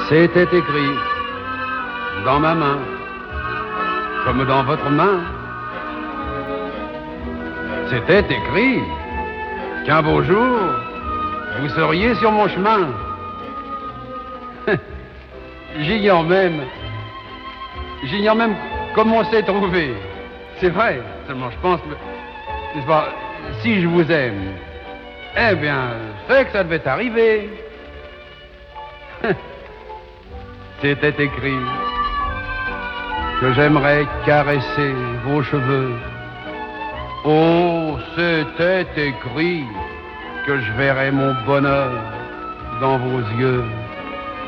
C'était écrit dans ma main, comme dans votre main. C'était écrit qu'un beau jour, vous seriez sur mon chemin. J'ignore même comment on s'est trouvé. C'est vrai, seulement je pense, n'est-ce pas, si je vous aime, eh bien, c'est que ça devait arriver. C'était écrit que j'aimerais caresser vos cheveux. Oh, c'était écrit que je verrais mon bonheur dans vos yeux.